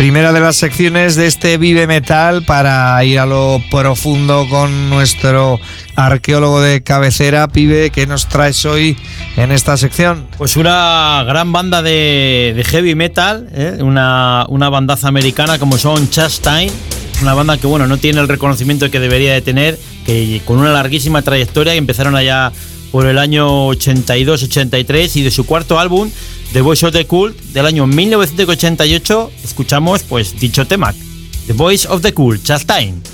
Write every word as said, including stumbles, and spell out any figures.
Primera de las secciones de este Vive Metal para ir a lo profundo con nuestro arqueólogo de cabecera. Pibe, ¿qué nos traes hoy en esta sección? Pues una gran banda de, de heavy metal, ¿eh? una, una bandaza americana como son Chastain, una banda que bueno no tiene el reconocimiento que debería de tener, que con una larguísima trayectoria, que empezaron allá por el año ochenta y dos ochenta y tres, y de su cuarto álbum, The Voice of the Cult, del año mil novecientos ochenta y ocho, escuchamos pues dicho tema, The Voice of the Cult, Chastain.